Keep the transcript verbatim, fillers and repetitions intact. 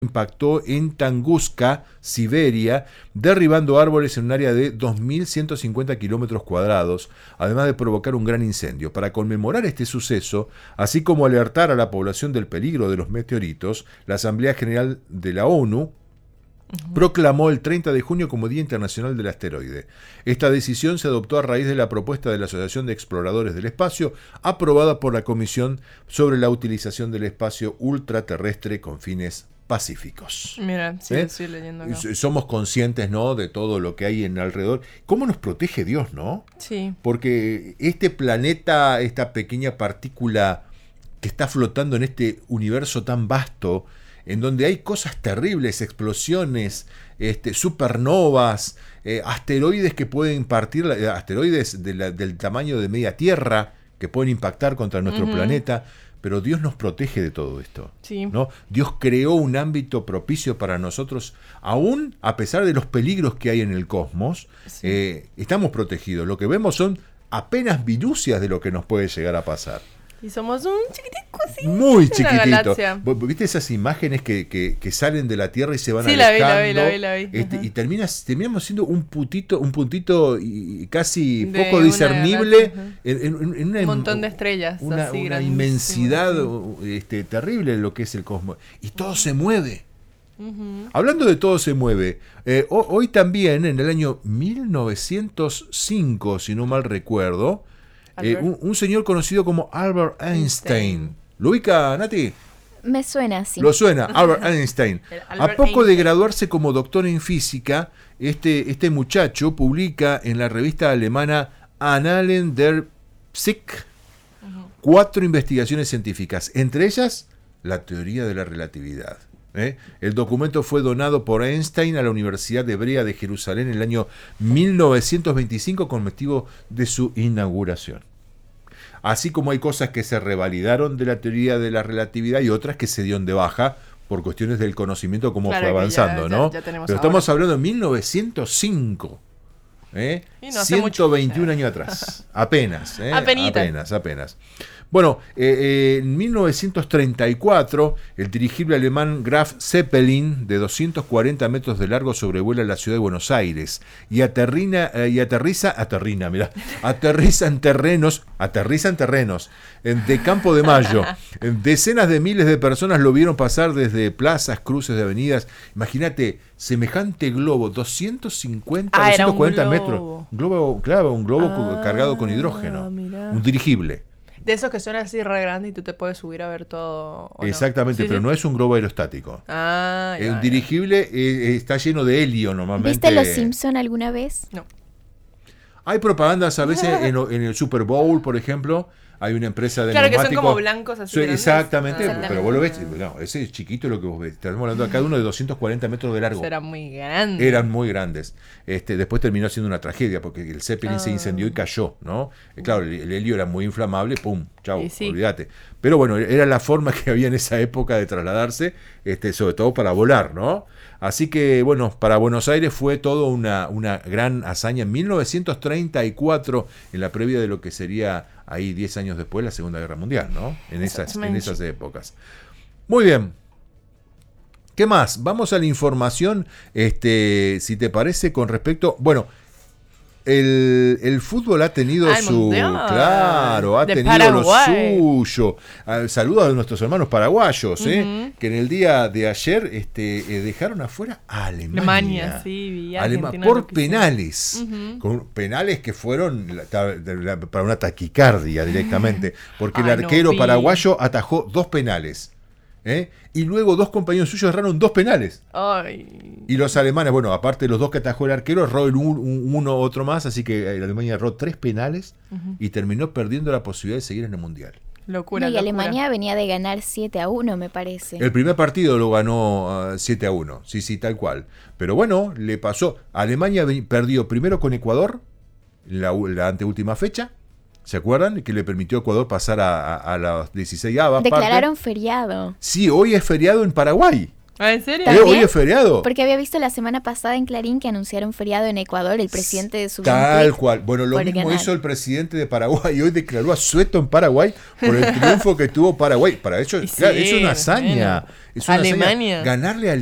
impactó en Tunguska, Siberia, derribando árboles en un área de dos mil ciento cincuenta kilómetros cuadrados, además de provocar un gran incendio. Para conmemorar este suceso, así como alertar a la población del peligro de los meteoritos, la Asamblea General de la ONU Uh-huh. proclamó el treinta de junio como Día Internacional del Asteroide. Esta decisión se adoptó a raíz de la propuesta de la Asociación de Exploradores del Espacio, aprobada por la Comisión sobre la Utilización del Espacio Ultraterrestre con fines pacíficos. Mira, sí, ¿Eh? estoy leyendo acá. Somos conscientes, ¿no?, de todo lo que hay en alrededor. ¿Cómo nos protege Dios, no? Sí. Porque este planeta, esta pequeña partícula que está flotando en este universo tan vasto, en donde hay cosas terribles, explosiones, este, supernovas, eh, asteroides que pueden partir, eh, asteroides de la, del tamaño de media Tierra, que pueden impactar contra nuestro uh-huh. planeta, pero Dios nos protege de todo esto. Sí. ¿No? Dios creó un ámbito propicio para nosotros, aún a pesar de los peligros que hay en el cosmos, sí. eh, estamos protegidos. Lo que vemos son apenas minucias de lo que nos puede llegar a pasar. Y somos un chiquitico así. Muy chiquitito. ¿Viste esas imágenes que, que, que salen de la Tierra y se van sí, alejando? La vi, la vi, la vi, la vi. Este, y terminas, terminamos siendo un puntito, un puntito y casi de poco discernible en, en, en una, un montón de estrellas. Una, así, una inmensidad sí. este, terrible en lo que es el cosmos. Y todo se mueve. Uh-huh. Hablando de todo se mueve, eh, hoy también, en el año mil novecientos cinco, si no mal recuerdo, Eh, un, un señor conocido como Albert Einstein. Einstein. ¿Lo ubica, Nati? Me suena así. Lo suena, Albert Einstein. Albert A poco Einstein. de graduarse como doctor en física, este, este muchacho publica en la revista alemana Annalen der Physik uh-huh. cuatro investigaciones científicas, entre ellas la teoría de la relatividad. ¿Eh? El documento fue donado por Einstein a la Universidad Hebrea de Jerusalén en el año mil novecientos veinticinco con motivo de su inauguración. Así como hay cosas que se revalidaron de la teoría de la relatividad y otras que se dieron de baja por cuestiones del conocimiento como claro fue avanzando, ya, ¿no? Ya, ya Pero ahora. Estamos hablando de mil novecientos cinco. ¿Eh? No ciento veintiún años atrás. Apenas. ¿eh? Apenas, apenas. Bueno, eh, eh, en mil novecientos treinta y cuatro, el dirigible alemán Graf Zeppelin, de doscientos cuarenta metros de largo, sobrevuela la ciudad de Buenos Aires y, aterrina, eh, y aterriza, aterrina, mirá, aterriza en terrenos, aterriza en terrenos en, de Campo de Mayo. En decenas de miles de personas lo vieron pasar desde plazas, cruces de avenidas. Imagínate, semejante globo, doscientos cincuenta, ah, doscientos cuarenta un globo. metros. Un globo, claro, un globo ah, cargado con hidrógeno. Mirá. Un dirigible. De esos que son así re grandes y tú te puedes subir a ver todo. ¿O Exactamente, no? Sí, pero sí. no es un globo aerostático. Ah, ya, Un ya. dirigible eh, está lleno de helio normalmente. ¿Viste Los Simpson alguna vez? No. Hay propagandas a veces en, en el Super Bowl, por ejemplo. Hay una empresa de claro neumáticos. que son como blancos así. Sí, exactamente, ah, pero vos lo ves, no, ese es chiquito lo que vos ves. Estamos hablando acá de uno de doscientos cuarenta metros de largo. Eran muy grandes. Eran muy grandes. Este, después terminó siendo una tragedia porque el Zeppelin oh. se incendió y cayó, ¿no? Eh, claro, el, el helio era muy inflamable, pum, chau, sí. olvídate. Pero bueno, era la forma que había en esa época de trasladarse, este, sobre todo para volar, ¿no? Así que, bueno, para Buenos Aires fue todo una, una gran hazaña. En mil novecientos treinta y cuatro, en la previa de lo que sería ahí diez años después la Segunda Guerra Mundial, ¿no? En esas, en esas épocas. Muy bien. ¿Qué más? Vamos a la información, este, si te parece, con respecto... Bueno, el, el fútbol ha tenido ah, su... mundial. Claro, ha de tenido Paraguay. lo suyo. Ah, saludos a nuestros hermanos paraguayos, ¿eh? Uh-huh. Que en el día de ayer este, eh, dejaron afuera a Alemania. Alemania, sí, vi Alema, por penales. Uh-huh. Con penales que fueron la, la, la, para una taquicardia directamente. Porque Ay, el arquero no paraguayo atajó dos penales. ¿Eh? Y luego dos compañeros suyos erraron dos penales. Ay. Y los alemanes, bueno, aparte de los dos que atajó el arquero, erró el un, un, uno otro más, así que Alemania erró tres penales uh-huh. y terminó perdiendo la posibilidad de seguir en el Mundial. Locura, no, y locura. Alemania venía de ganar siete a uno, me parece. El primer partido lo ganó uh, siete a uno, sí, sí, tal cual. Pero bueno, le pasó. Alemania perdió primero con Ecuador, la, la anteúltima fecha. ¿Se acuerdan? Que le permitió a Ecuador pasar a, a, a las dieciseis avas. Declararon parte. feriado. Sí, hoy es feriado en Paraguay. Ah, ¿en serio? ¿Eh, ¿También? ¿Hoy es feriado? Porque había visto la semana pasada en Clarín que anunciaron feriado en Ecuador, el presidente de su Tal cual. Bueno, lo por mismo ganar. hizo el presidente de Paraguay. Hoy declaró asueto en Paraguay por el triunfo que tuvo Paraguay. Para eso, Y claro, sí, es una hazaña. bueno. Es una hazaña Alemania. ganarle a